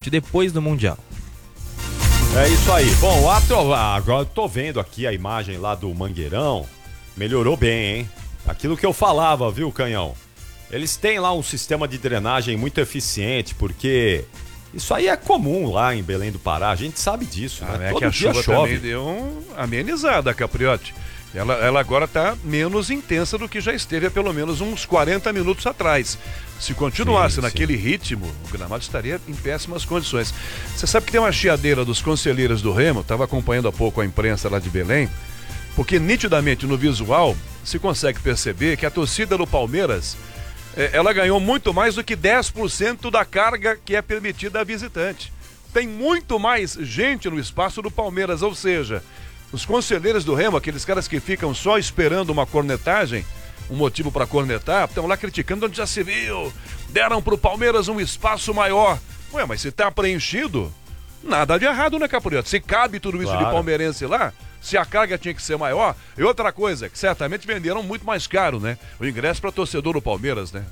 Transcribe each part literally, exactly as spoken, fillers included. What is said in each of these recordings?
Capriotti, depois do Mundial. É isso aí. Bom, o Atro, agora eu tô vendo aqui a imagem lá do Mangueirão. Melhorou bem, hein? Aquilo que eu falava, viu, Canhão? Eles têm lá um sistema de drenagem muito eficiente, porque isso aí é comum lá em Belém do Pará. A gente sabe disso, ah, né? É Todo que a dia chuva chove. também deu uma amenizada, Capriotti. Ela, ela agora está menos intensa do que já esteve há pelo menos uns quarenta minutos atrás. Se continuasse sim, naquele sim. ritmo, o gramado estaria em péssimas condições. Você sabe que tem uma chiadeira dos conselheiros do Remo, estava acompanhando há pouco a imprensa lá de Belém, porque nitidamente no visual se consegue perceber que a torcida do Palmeiras, eh, ela ganhou muito mais do que dez por cento da carga que é permitida a visitante. Tem muito mais gente no espaço do Palmeiras, ou seja, os conselheiros do Remo, aqueles caras que ficam só esperando uma cornetagem, um motivo para cornetar, estão lá criticando onde já se viu, deram pro Palmeiras um espaço maior. Ué, mas se tá preenchido, nada de errado, né, Capriotti? Se cabe tudo isso claro. de palmeirense lá, se a carga tinha que ser maior. E outra coisa, que certamente venderam muito mais caro, né? O ingresso para torcedor do Palmeiras, né?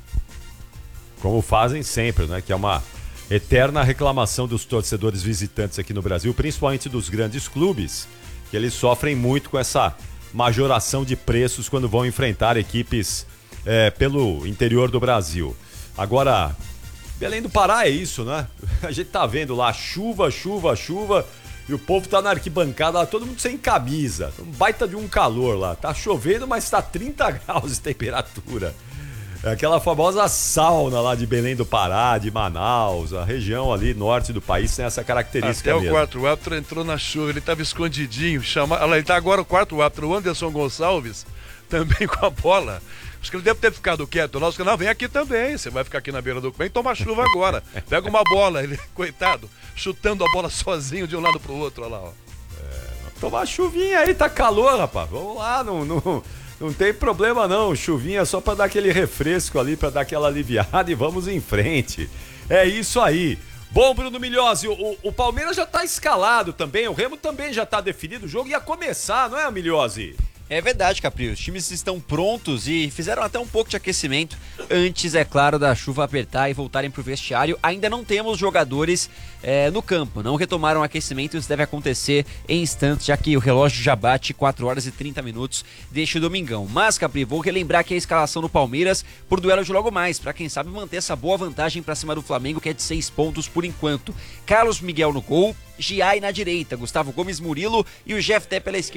Como fazem sempre, né? Que é uma eterna reclamação dos torcedores visitantes aqui no Brasil, principalmente dos grandes clubes, que eles sofrem muito com essa majoração de preços quando vão enfrentar equipes é, pelo interior do Brasil. Agora, Belém do Pará é isso, né? A gente tá vendo lá chuva, chuva, chuva, e o povo tá na arquibancada lá, todo mundo sem camisa, um baita de um calor lá. Tá chovendo, mas tá trinta graus de temperatura. É aquela famosa sauna lá de Belém do Pará, de Manaus, a região ali norte do país tem essa característica Até mesmo. o quarto árbitro entrou na chuva, ele estava escondidinho, chama... ele tá agora o quarto árbitro, o Anderson Gonçalves, também com a bola. Acho que ele deve ter ficado quieto lá, os caras, não, vem aqui também, você vai ficar aqui na beira do... Vem tomar chuva agora, pega uma bola, ele, coitado, chutando a bola sozinho de um lado pro outro, olha lá, ó. É, tomar chuvinha aí, tá calor, rapaz, vamos lá, não... não... Não tem problema não, chuvinha só para dar aquele refresco ali, para dar aquela aliviada e vamos em frente. É isso aí. Bom, Bruno Milhozzi, o, o Palmeiras já tá escalado também, o Remo também já tá definido, o jogo ia começar, não é, Milhozzi? É verdade, Capri, os times estão prontos e fizeram até um pouco de aquecimento antes, é claro, da chuva apertar e voltarem para o vestiário. Ainda não temos jogadores é, no campo, não retomaram o aquecimento, isso deve acontecer em instantes, já que o relógio já bate quatro horas e trinta minutos deste domingão. Mas, Capri, vou relembrar aqui a escalação do Palmeiras por duelo de logo mais, para quem sabe manter essa boa vantagem para cima do Flamengo, que é de seis pontos por enquanto. Carlos Miguel no gol, Giai na direita, Gustavo Gomes, Murilo e o Jeff Té pela esquerda.